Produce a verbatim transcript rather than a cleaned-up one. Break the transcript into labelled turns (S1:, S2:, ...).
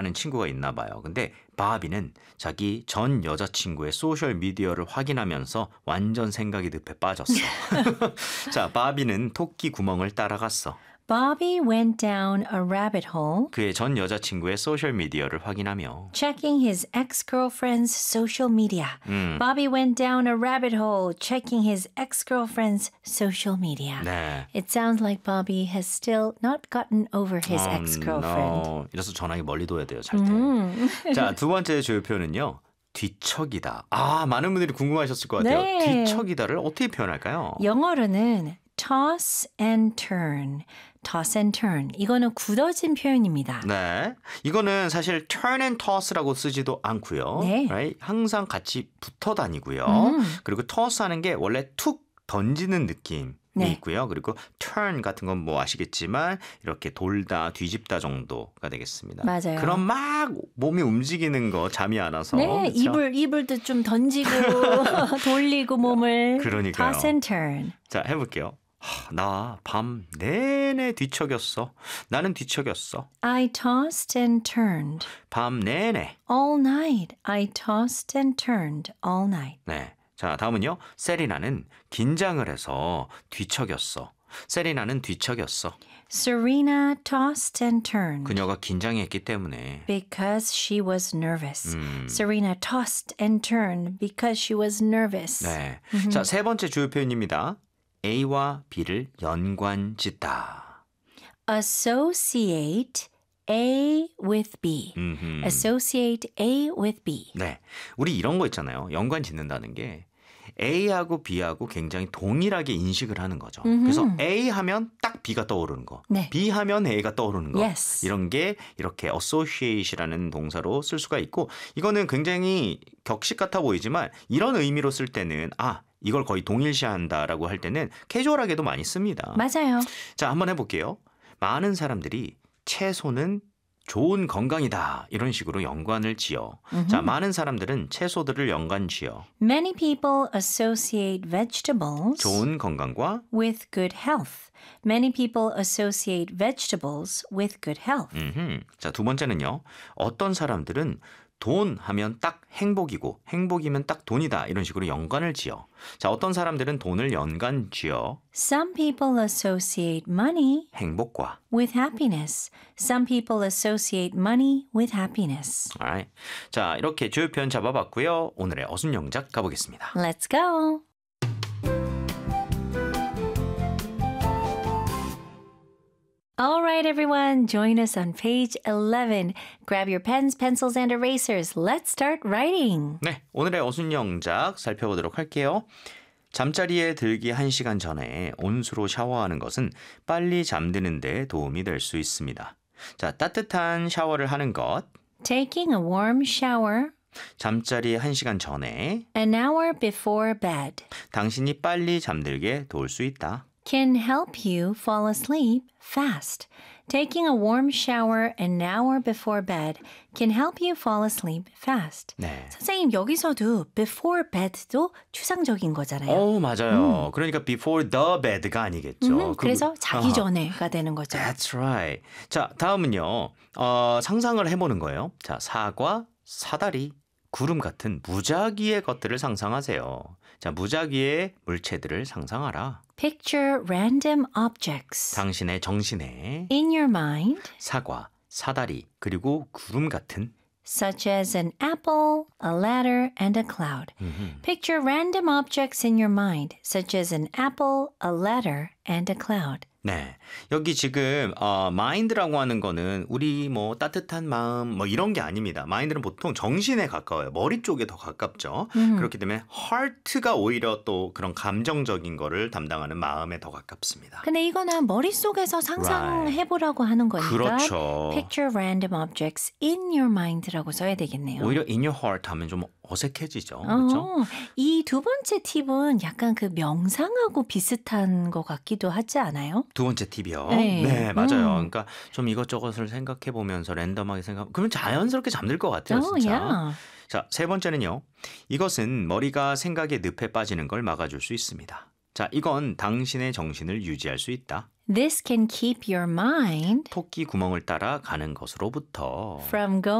S1: 하는 친구가 있나 봐요. 근데 바비는 자기 전 여자친구의 소셜 미디어를 확인하면서 완전 생각이 늪에 빠졌어. 자, 바비는 토끼 구멍을 따라갔어.
S2: Bobby went down a rabbit hole,
S1: 그의 전 여자친구의 소셜 미디어를 확인하며
S2: checking his ex-girlfriend's social media.
S1: 음.
S2: Bobby went down a rabbit hole, checking his ex-girlfriend's social media.
S1: 네.
S2: It sounds like Bobby has still not gotten over his
S1: Oh,
S2: ex-girlfriend.
S1: no. 이래서 전화기 멀리 둬야 돼요, 잘 때.
S2: 음.
S1: 자, 두 번째 주요 표현은요. 뒤척이다. 아, 많은 분들이 궁금하셨을 것 같아요.
S2: 네.
S1: 뒤척이다를 어떻게 표현할까요?
S2: 영어로는 toss and turn, toss and turn. 이거는 굳어진 표현입니다.
S1: 네. 이거는 사실 turn and toss라고 쓰지도 않고요.
S2: 네.
S1: Right? 항상 같이 붙어 다니고요.
S2: 음.
S1: 그리고 toss 하는 게 원래 툭 던지는 느낌이
S2: 네.
S1: 있고요. 그리고 turn 같은 건 뭐 아시겠지만 이렇게 돌다, 뒤집다 정도가 되겠습니다.
S2: 맞아요.
S1: 그럼 막 몸이 움직이는 거 잠이 안 와서.
S2: 네,
S1: 그렇죠?
S2: 이불, 이불도 좀 던지고 돌리고 몸을
S1: 그러니까요.
S2: toss and turn.
S1: 자, 해볼게요. 나 밤 내내 뒤척였어. 나는 뒤척였어.
S2: I tossed and turned.
S1: 밤 내내.
S2: All night. I tossed and turned all night.
S1: 네. 자, 다음은요. 세리나는 긴장을 해서 뒤척였어. 세리나는 뒤척였어.
S2: Serena tossed and turned.
S1: 그녀가 긴장했기 때문에.
S2: Because she was nervous.
S1: 음.
S2: Serena tossed and turned because she was nervous.
S1: 네. 자, 세 번째 주요 표현입니다. A와 B를 연관짓다.
S2: Associate A with B.
S1: 음흠.
S2: Associate A with B.
S1: 네. 우리 이런 거 있잖아요. 연관 짓는다는 게 A하고 B하고 굉장히 동일하게 인식을 하는 거죠.
S2: 음흠.
S1: 그래서 A 하면 딱 B가 떠오르는 거.
S2: 네.
S1: B 하면 A가 떠오르는 거.
S2: Yes.
S1: 이런 게 이렇게 associate이라는 동사로 쓸 수가 있고 이거는 굉장히 격식 같아 보이지만 이런 의미로 쓸 때는 아, 이걸 거의 동일시한다라고 할 때는 캐주얼하게도 많이 씁니다.
S2: 맞아요.
S1: 자, 한번 해볼게요. 많은 사람들이 채소는 좋은 건강이다. 이런 식으로 연관을 지어.
S2: 음흠.
S1: 자, 많은 사람들은 채소들을 연관 지어.
S2: Many people associate vegetables
S1: 좋은 건강과
S2: with good health. Many people associate vegetables with good health.
S1: 음흠. 자, 두 번째는요. 어떤 사람들은 돈 하면 딱 행복이고 행복이면 딱 돈이다. 이런 식으로 연관을 지어. 자, 어떤 사람들은 돈을 연관 지어
S2: Some people associate money
S1: 행복과.
S2: with happiness. Some people associate money with happiness.
S1: Alright. 자, 이렇게 주요 표현 잡아봤고요. 오늘의 어순 영작 가보겠습니다.
S2: Let's go. All right, everyone, join us on page eleven. Grab your pens, pencils, and erasers. Let's start writing.
S1: 네, 오늘의 어순 영작 살펴보도록 할게요. 잠자리에 들기 한 시간 전에 온수로 샤워하는 것은 빨리 잠드는 데 도움이 될 수 있습니다. 자, 따뜻한 샤워를 하는 것,
S2: Taking a warm shower
S1: 잠자리 한 시간 전에
S2: an hour before bed
S1: 당신이 빨리 잠들게 도울 수 있다.
S2: can help you fall asleep fast. Taking a warm shower an hour before bed can help you fall asleep fast.
S1: 네.
S2: 선생님, 여기서도 before bed도 추상적인 거잖아요.
S1: 오, 맞아요. 그러니까 before the bed가 아니겠죠.
S2: 음, 그래서
S1: 그-
S2: 자기
S1: 아하.
S2: 전에가 되는 거죠.
S1: That's right. 자, 다음은요. 어, 상상을 해보는 거예요. 자, 사과, 사다리, 구름 같은 무작위의 것들을 상상하세요. 자, 무작위의 물체들을 상상하라.
S2: Picture random objects
S1: 당신의 정신에
S2: in your mind,
S1: 사과, 사다리, 그리고 구름 같은
S2: such as an apple, a ladder, and a cloud.
S1: 음흠.
S2: Picture random objects in your mind, such as an apple, a ladder, and a cloud.
S1: 네, 여기 지금 어, mind라고 하는 거는 우리 뭐 따뜻한 마음 뭐 이런 게 아닙니다. mind는 보통 정신에 가까워요. 머리 쪽에 더 가깝죠.
S2: 음.
S1: 그렇기 때문에 heart가 오히려 또 그런 감정적인 거를 담당하는 마음에 더 가깝습니다.
S2: 근데 이거는 머릿속에서 상상해보라고 하는 거니까
S1: 그렇죠.
S2: Picture random objects in your mind라고 써야 되겠네요.
S1: 오히려 in your heart 하면 좀 어색해지죠. 그렇죠?
S2: 어, 이 두 번째 팁은 약간 그 명상하고 비슷한 것 같기도 하지 않아요?
S1: 두 번째 팁이요.
S2: 네.
S1: 네, 맞아요.
S2: 음.
S1: 그러니까 좀 이것저것을 생각해 보면서 랜덤하게 생각. 그러면 자연스럽게 잠들 것 같아요,
S2: 어,
S1: 진짜.
S2: yeah.
S1: 자, 세 번째는요. 이것은 머리가 생각의 늪에 빠지는 걸 막아줄 수 있습니다. 자, 이건 당신의 정신을 유지할 수 있다.
S2: This can keep your mind
S1: 토끼 구멍을 따라 가는 것으로부터
S2: from going